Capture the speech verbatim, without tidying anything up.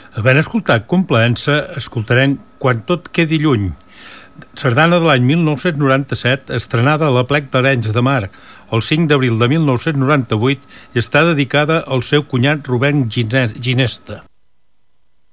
Havent escoltat Complaença, escoltarem Quan tot quedi lluny, sardana de l'any mil nou-cents noranta-set, estrenada a l'Aplec d'Arenys de Mar el cinc d'abril de mil nou-cents noranta-vuit i està dedicada al seu cunyat Rubén Ginesta.